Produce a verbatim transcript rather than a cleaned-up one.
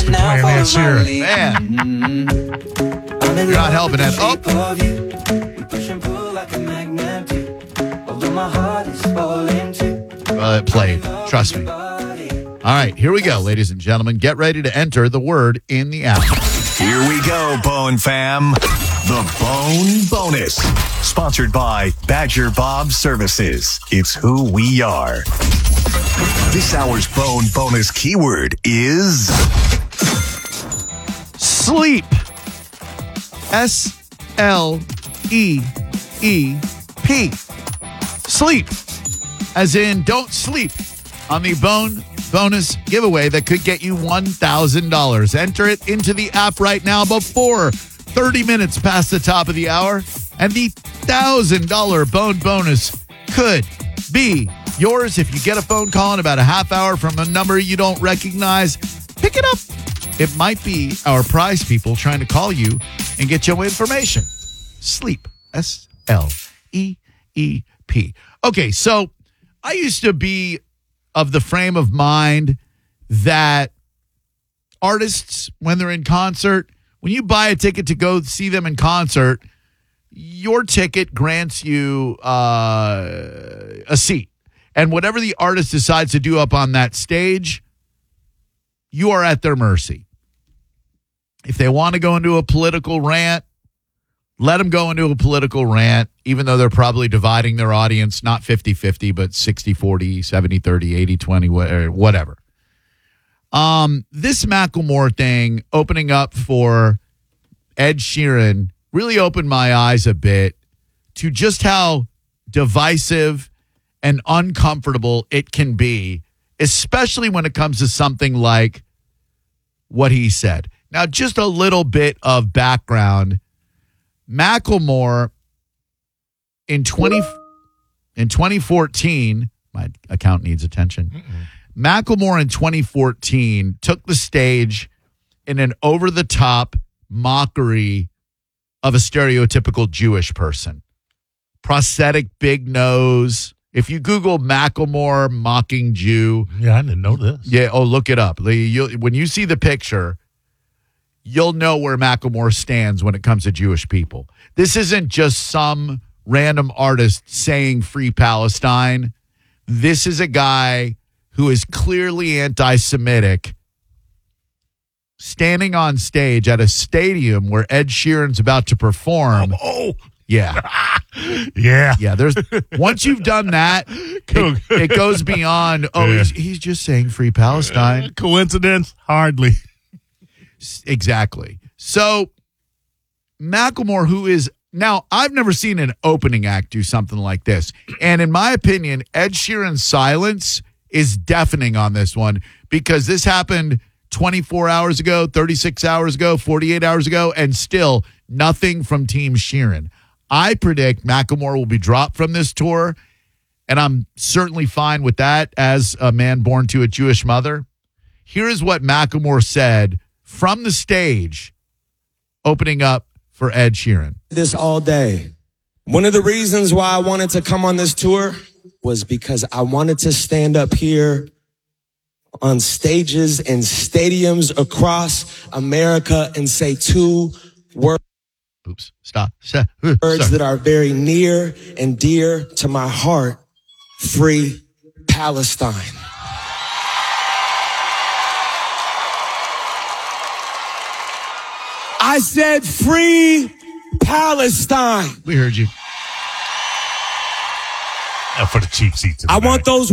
Mr. Playing Ed Sheeran. Man. You're not helping it. Oh. Well, it played. Trust me. All right, here we go, ladies and gentlemen. Get ready to enter the word in the app. Here we go, Bone Fam. The Bone Bonus. Sponsored by Badger Bob Services. It's who we are. This hour's Bone Bonus keyword is... Sleep. S L E E P. Sleep. As in, don't sleep on the Bone Bonus giveaway that could get you one thousand dollars. Enter it into the app right now before thirty minutes past the top of the hour, and the one thousand dollars Bone Bonus could be yours if you get a phone call in about a half hour from a number you don't recognize. Pick it up. It might be our prize people trying to call you and get you information. Sleep. S L E E P. Okay, so I used to be of the frame of mind that artists, when they're in concert, when you buy a ticket to go see them in concert, your ticket grants you uh, a seat. And whatever the artist decides to do up on that stage, you are at their mercy. If they want to go into a political rant, let them go into a political rant, even though they're probably dividing their audience, not fifty-fifty, but sixty forty, seventy thirty, eighty twenty, whatever. Um, this Macklemore thing opening up for Ed Sheeran really opened my eyes a bit to just how divisive and uncomfortable it can be, especially when it comes to something like what he said. Now, just a little bit of background. Macklemore in twenty in twenty fourteen, my account needs attention. Mm-mm. Macklemore in twenty fourteen took the stage in an over-the-top mockery of a stereotypical Jewish person. Prosthetic big nose. If you Google Macklemore mocking Jew. Yeah, I didn't know this. Yeah, oh, look it up. You'll, when you see the picture, you'll know where Macklemore stands when it comes to Jewish people. This isn't just some random artist saying free Palestine. This is a guy who is clearly anti-Semitic, standing on stage at a stadium where Ed Sheeran's about to perform. Oh, oh. Yeah. yeah. Yeah. There's once you've done that, it, it goes beyond, oh, yeah. he's, he's just saying free Palestine. Uh, coincidence? Hardly. Exactly. So Macklemore, who is now, I've never seen an opening act do something like this. And in my opinion, Ed Sheeran's silence is deafening on this one, because this happened twenty-four hours ago, thirty-six hours ago, forty-eight hours ago, and still nothing from Team Sheeran. I predict Macklemore will be dropped from this tour, and I'm certainly fine with that as a man born to a Jewish mother. Here is what Macklemore said from the stage opening up for Ed Sheeran. This all day. One of the reasons why I wanted to come on this tour was because I wanted to stand up here on stages and stadiums across America and say two words. Oops, stop. stop. Uh, words sorry. that are very near and dear to my heart. Free Palestine. I said free Palestine. We heard you. Uh, for the cheap seats. I want those